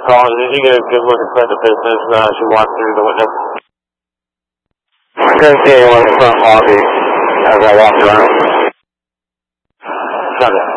call. Did you get a good look inside the business as you walked through the window? I couldn't see anyone in the front lobby as I walked around. Got it.